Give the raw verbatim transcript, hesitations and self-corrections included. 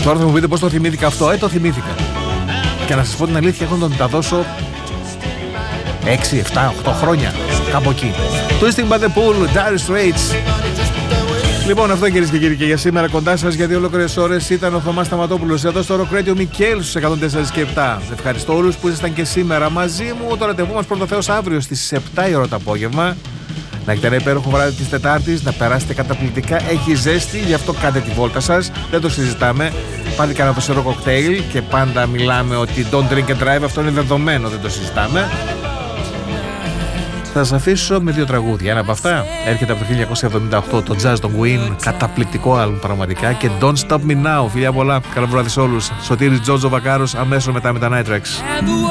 Τώρα θα μου πείτε πώς το θυμήθηκα αυτό. Ε, το θυμήθηκα. Και να σας πω την αλήθεια, έχω να τον τα δώσω έξι, επτά, οκτώ χρόνια. Κάπου εκεί. Twisting by the Pool, Dire Straits. Λοιπόν, αυτό κυρίες και κύριοι και για σήμερα. Κοντά σας για δύο ολόκληρες ώρες ήταν ο Θωμάς Σταματόπουλος εδώ στο Rock Radio Μικέλ στους εκατόν τέσσερα και επτά. Ευχαριστώ όλους που ήσασταν και σήμερα μαζί μου. Το ραντεβού μας πρώτα Θεός αύριο στις επτά η ώρα το απόγευμα. Να έχετε ένα υπέροχο βράδυ της Τετάρτης, να περάσετε καταπληκτικά. Έχει ζέστη, γι' αυτό κάντε τη βόλτα σας. Δεν το συζητάμε. Πάτε κανένα δοσερό κοκτέιλ και πάντα μιλάμε ότι don't drink and drive. Αυτό είναι δεδομένο, δεν το συζητάμε. Θα σας αφήσω με δύο τραγούδια. Ένα από αυτά έρχεται από το χίλια εννιακόσια εβδομήντα οκτώ, το Jazz των Queen. Καταπληκτικό άλμπουμ πραγματικά. Και Don't Stop Me Now. Φιλιά πολλά. Καλό βράδυ σε όλους. Σωτήρης Τζότζο Βακάρος αμέσως μετά με τα Night Tracks.